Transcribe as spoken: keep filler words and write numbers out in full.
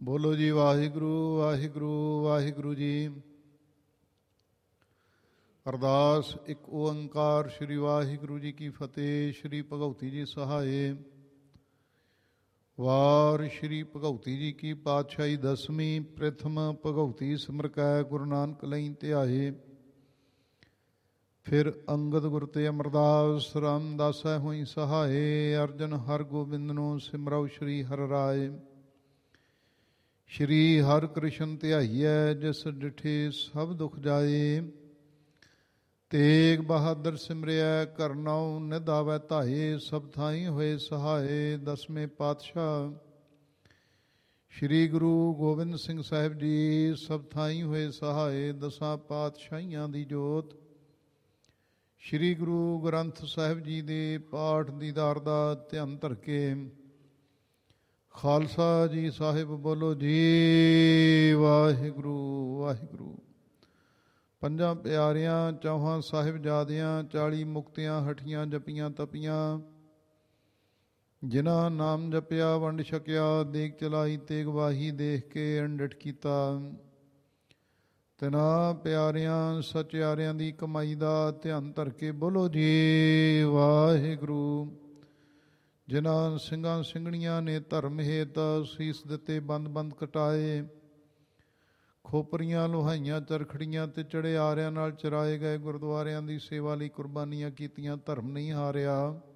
ਬੋਲੋ ਜੀ ਵਾਹਿਗੁਰੂ ਵਾਹਿਗੁਰੂ ਵਾਹਿਗੁਰੂ ਜੀ। ਅਰਦਾਸ ਇੱਕ ਓੰਕਾਰ ਸ਼੍ਰੀ ਵਾਹਿਗੁਰੂ ਜੀ ਕੀ ਫਤਿਹ। ਸ਼੍ਰੀ ਭਗਉਤੀ ਜੀ ਸਹਾਏ। ਵਾਰ ਸ਼੍ਰੀ ਭਗਉਤੀ ਜੀ ਕੀ ਪਾਤਸ਼ਾਹੀ ਦਸਵੀਂ। ਪ੍ਰਥਮ ਭਗਉਤੀ ਸਿਮਰਕੈ ਗੁਰੂ ਨਾਨਕ ਲਈ ਧਿਆਏ। ਫਿਰ ਅੰਗਦ ਗੁਰ ਤੇ ਅਮਰਦਾਸ ਰਾਮਦਾਸੈ ਹੋਈ ਸਹਾਏ। ਅਰਜਨ ਹਰ ਗੋਬਿੰਦ ਨੂੰ ਸਿਮਰਉ ਸ਼੍ਰੀ ਹਰਿ ਰਾਏ। ਸ਼੍ਰੀ ਹਰਿ ਕ੍ਰਿਸ਼ਨ ਧਿਆਈਐ ਜਿਸ ਡਿਠੇ ਸਭ ਦੁਖ ਜਾਏ। ਤੇਗ ਬਹਾਦਰ ਸਿਮਰਿਐ ਕਰਨਉ ਨਿਧ ਆਵੈ ਧਾਏ। ਸਭ ਥਾਈ ਹੋਏ ਸਹਾਏ। ਦਸਵੇਂ ਪਾਤਸ਼ਾਹ ਸ਼੍ਰੀ ਗੁਰੂ ਗੋਬਿੰਦ ਸਿੰਘ ਸਾਹਿਬ ਜੀ ਸਭ ਥਾਈ ਹੋਏ ਸਹਾਏ। ਦਸਾਂ ਪਾਤਸ਼ਾਹੀਆਂ ਦੀ ਜੋਤ ਸ਼੍ਰੀ ਗੁਰੂ ਗ੍ਰੰਥ ਸਾਹਿਬ ਜੀ ਦੇ ਪਾਠ ਦੀਦਾਰ ਦਾ ਧਿਆਨ ਧਰ ਕੇ ਖਾਲਸਾ ਜੀ ਸਾਹਿਬ ਬੋਲੋ ਜੀ ਵਾਹਿਗੁਰੂ ਵਾਹਿਗੁਰੂ। ਪੰਜਾਂ ਪਿਆਰਿਆਂ ਚੌਹਾਂ ਸਾਹਿਬਜ਼ਾਦਿਆਂ ਚਾਲੀ ਮੁਕਤਿਆਂ ਹਠੀਆਂ ਜਪੀਆਂ ਤਪੀਆਂ। ਜਿਨ੍ਹਾਂ ਨਾਮ ਜਪਿਆ ਵੰਡ ਛਕਿਆ ਦੇਗ ਚਲਾਈ ਤੇਗ ਵਾਹੀ ਦੇਖ ਕੇ ਅੰਡਟ ਕੀਤਾ। ਤਿਨਾਂ ਪਿਆਰਿਆਂ ਸਚਿਆਰਿਆਂ ਦੀ ਕਮਾਈ ਦਾ ਧਿਆਨ ਧਰ ਕੇ ਬੋਲੋ ਜੀ ਵਾਹਿਗੁਰੂ। ਜਿਨ੍ਹਾਂ ਸਿੰਘਾਂ ਸਿੰਘਣੀਆਂ ਨੇ ਧਰਮ ਹੇਤ ਸੀਸ ਦਿੱਤੇ ਬੰਦ ਬੰਦ ਕਟਾਏ। ਖੋਪਰੀਆਂ ਲੋਹਾਈਆਂ ਚਰਖੜੀਆਂ ਤੇ ਚੜ੍ਹਿਆਰਿਆਂ ਨਾਲ ਚਰਾਏ ਗਏ ਗੁਰਦੁਆਰਿਆਂ ਦੀ ਸੇਵਾ ਲਈ ਕੁਰਬਾਨੀਆਂ ਕੀਤੀਆਂ। ਧਰਮ ਨਹੀਂ ਹਾਰਿਆ।